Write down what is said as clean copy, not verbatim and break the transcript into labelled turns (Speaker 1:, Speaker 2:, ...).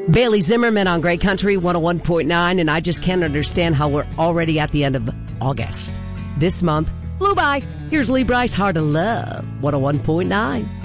Speaker 1: Bailey Zimmerman on Great Country 101.9, and I just can't understand how we're already at the end of August. This month flew by. Here's Lee Bryce, Hard to Love, 101.9.